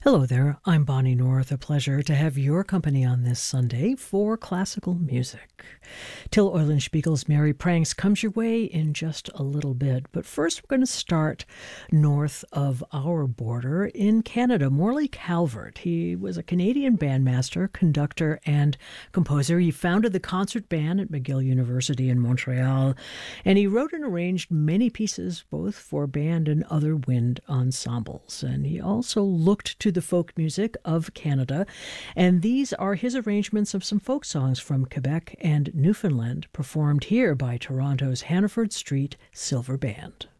Hello there, I'm Bonnie North. A pleasure to have your company on this Sunday for classical music. Till Eulenspiegel's Merry Pranks comes your way in just a little bit, but first we're going to start north of our border in Canada. Morley Calvert, he was a Canadian bandmaster, conductor, and composer. He founded the concert band at McGill University in Montreal, and he wrote and arranged many pieces both for band and other wind ensembles. And he also looked to the folk music of Canada, and these are his arrangements of some folk songs from Quebec and Newfoundland, performed here by Toronto's Hannaford Street Silver Band.